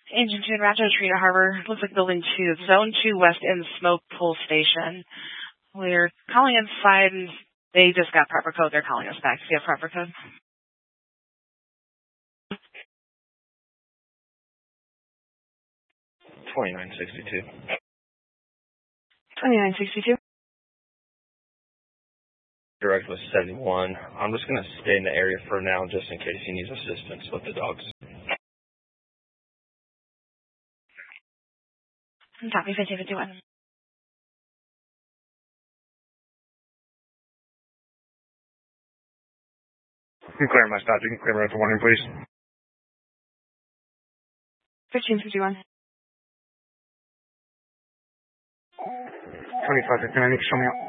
Engine 2 and Raptor, Trina Harbor. Looks like Building 2. Zone 2 West End Smoke Pool Station. We're calling inside, and they just got proper code. They're calling us back. Do you have proper code? 2962. 2962. Direct with 71. I'm just going to stay in the area for now just in case he needs assistance with the dogs. Copy 5051. You can clear my stop. You can clear me out for warning, please. 1551. 2559, you can show me out.